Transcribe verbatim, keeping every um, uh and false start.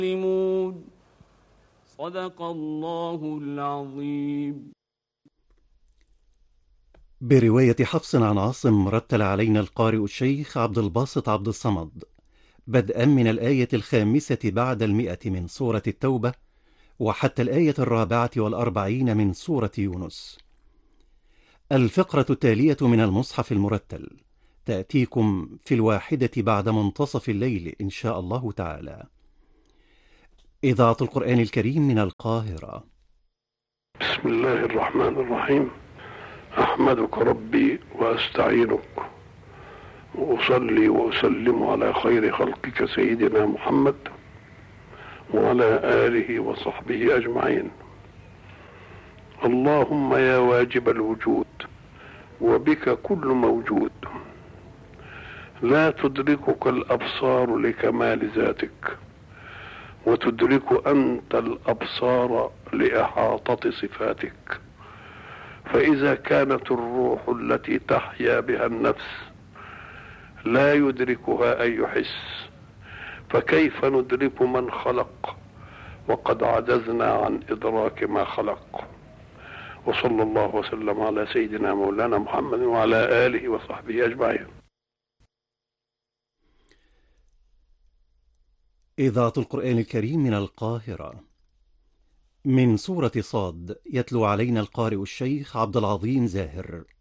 يظلمون. صدق الله العظيم. برواية حفص عن عاصم رتل علينا القارئ الشيخ عبد الباسط عبد الصمد بدءا من الآية الخامسة بعد المئة من سورة التوبة وحتى الآية الرابعة والأربعين من سورة يونس. الفقرة التالية من المصحف المرتل تأتيكم في الواحدة بعد منتصف الليل إن شاء الله تعالى. إذاعة القرآن الكريم من القاهرة. بسم الله الرحمن الرحيم. أحمدك ربي وأستعينك وأصلي وأسلم على خير خلقك سيدنا محمد وعلى آله وصحبه أجمعين. اللهم يا واجب الوجود وبك كل موجود، لا تدركك الأبصار لكمال ذاتك، وتدرك أنت الأبصار لإحاطة صفاتك. فإذا كانت الروح التي تحيا بها النفس لا يدركها أي حس، فكيف ندرك من خلق وقد عجزنا عن إدراك ما خلق؟ وصلى الله وسلم على سيدنا مولانا محمد وعلى آله وصحبه أجمعين. إذاعة القرآن الكريم من القاهرة. من سورة صاد يتلو علينا القارئ الشيخ عبد العظيم زاهر.